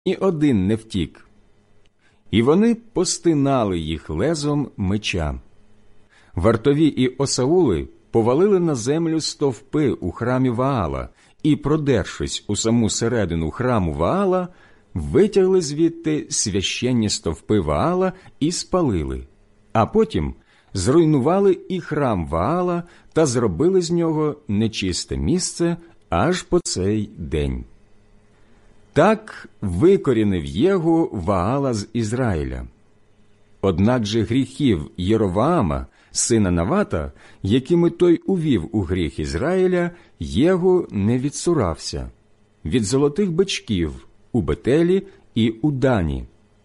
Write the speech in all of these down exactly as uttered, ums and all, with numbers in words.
ні один не втік. І вони постинали їх лезом меча. Вартові і осаули повалили на землю стовпи у храмі Ваала і, продершись у саму середину храму Ваала, витягли звідти священні стовпи Ваала і спалили, а потім зруйнували і храм Ваала та зробили з нього нечисте місце аж по цей день. Так викорінив Єгу Ваала з Ізраїля. Однак же гріхів Єровоама, сина Навата, якими той увів у гріх Ізраїля, Єгу не відсурався від золотих бичків у Бетелі і у Дані.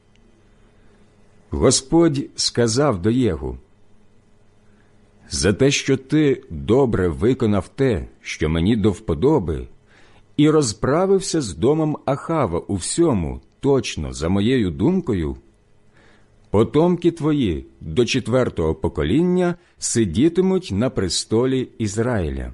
Господь сказав до Єгу: «За те, що ти добре виконав те, що мені до вподоби, і розправився з домом Ахава у всьому точно за моєю думкою, потомки твої до четвертого покоління сидітимуть на престолі Ізраїля».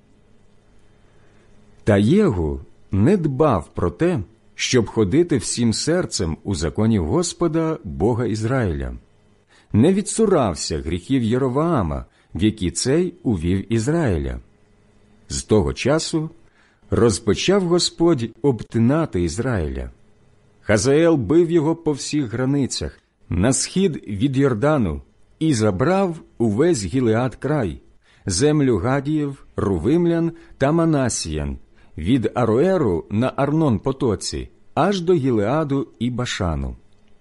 Та Єгу не дбав про те, щоб ходити всім серцем у законі Господа, Бога Ізраїля. Не відсурався гріхів Єровоама, в які цей увів Ізраїля. З того часу розпочав Господь обтинати Ізраїля. Хазаел бив його по всіх границях, на схід від Йордану, і забрав увесь Гілеад край, землю Гадіїв, Рувимлян та Манасіян, від Ароеру на Арнон-потоці, аж до Гілеаду і Башану.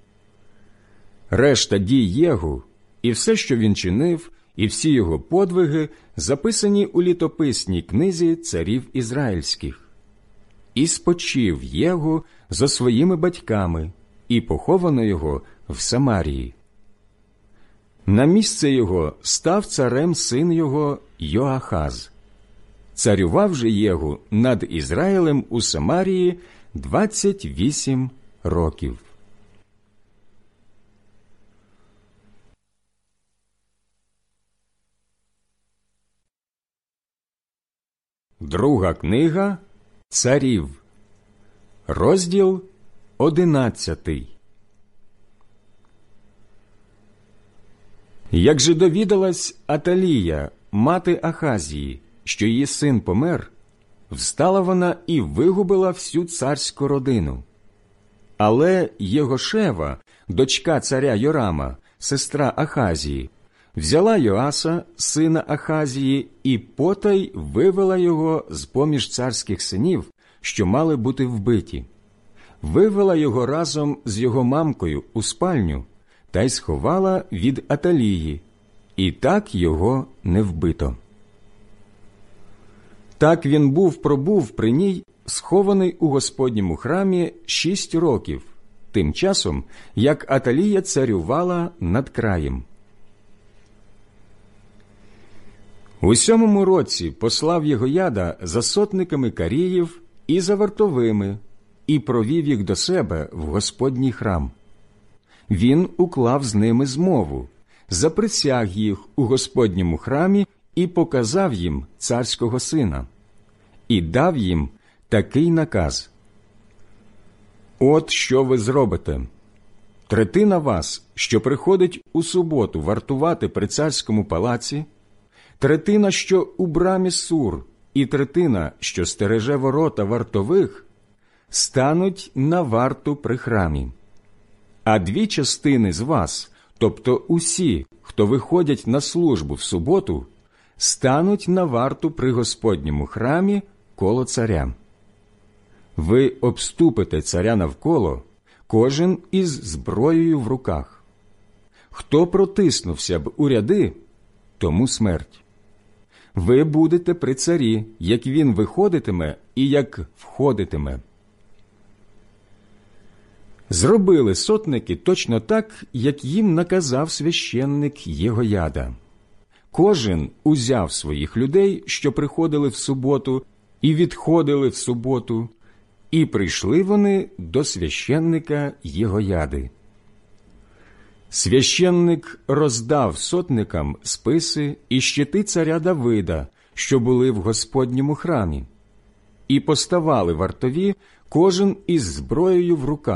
Решта дій Єгу, і все, що він чинив, і всі його подвиги записані у літописній книзі царів ізраїльських. І спочив Єгу зо своїми батьками, і поховано його в Самарії. На місце його став царем син його Йоахаз. Царював же Єгу над Ізраїлем у Самарії двадцять вісім років. Друга книга Царів, розділ одинадцятий. Як же довідалась Аталія, мати Ахазії, що її син помер, встала вона і вигубила всю царську родину. Але Єгошева, дочка царя Йорама, сестра Ахазії, взяла Йоаса, сина Ахазії, і потай вивела його з-поміж царських синів, що мали бути вбиті. Вивела його разом з його мамкою у спальню та й сховала від Аталії, і так його не вбито. Так він був-пробув при ній, схований у Господньому храмі шість років, тим часом, як Аталія царювала над краєм. У сьомому році послав Єгояда за сотниками каріїв і за вартовими, і провів їх до себе в Господній храм. Він уклав з ними змову, заприсяг їх у Господньому храмі і показав їм царського сина. І дав їм такий наказ: «От що ви зробите. Третина вас, що приходить у суботу вартувати при царському палаці, третина, що у брамі Сур, і третина, що стереже ворота вартових, стануть на варту при храмі. А дві частини з вас, тобто усі, хто виходять на службу в суботу, стануть на варту при Господньому храмі коло царя. Ви обступите царя навколо, кожен із зброєю в руках. Хто протиснувся б у ряди, тому смерть. Ви будете при царі, як він виходитиме і як входитиме». Зробили сотники точно так, як їм наказав священник Єгояда. Кожен узяв своїх людей, що приходили в суботу, і відходили в суботу, і прийшли вони до священника Єгояди. Священник роздав сотникам списи і щити царя Давида, що були в Господньому храмі. І поставали вартові кожен із зброєю в руках.